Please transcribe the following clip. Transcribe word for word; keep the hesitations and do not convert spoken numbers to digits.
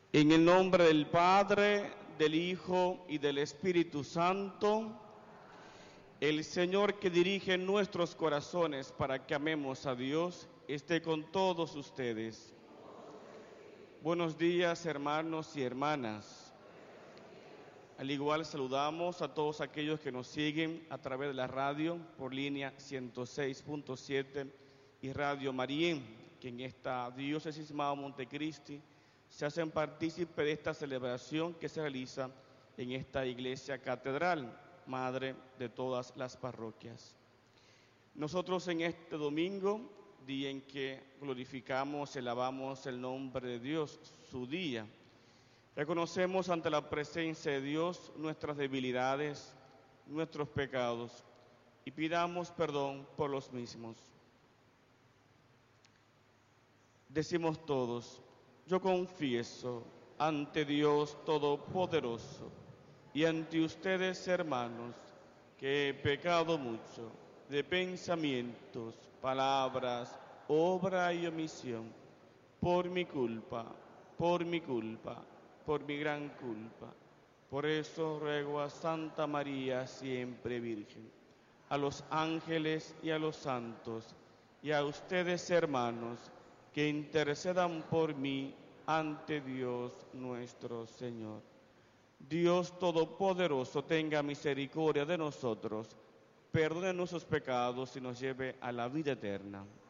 En el nombre del Padre, del Hijo y del Espíritu Santo, el Señor que dirige nuestros corazones para que amemos a Dios, esté con todos ustedes. Buenos días, hermanos y hermanas. Al igual saludamos a todos aquellos que nos siguen a través de la radio por línea ciento seis punto siete y Radio María, que en esta diócesis Mao Montecristi se hacen partícipe de esta celebración que se realiza en esta iglesia catedral, madre de todas las parroquias. Nosotros en este domingo, día en que glorificamos y alabamos el nombre de Dios, su día, reconocemos ante la presencia de Dios nuestras debilidades, nuestros pecados, y pidamos perdón por los mismos. Decimos todos: yo confieso ante Dios Todopoderoso y ante ustedes, hermanos, que he pecado mucho de pensamientos, palabras, obra y omisión, por mi culpa, por mi culpa, por mi gran culpa. Por eso ruego a Santa María, siempre Virgen, a los ángeles y a los santos, y a ustedes, hermanos, que intercedan por mí ante Dios nuestro Señor. Dios Todopoderoso tenga misericordia de nosotros, perdone nuestros pecados y nos lleve a la vida eterna.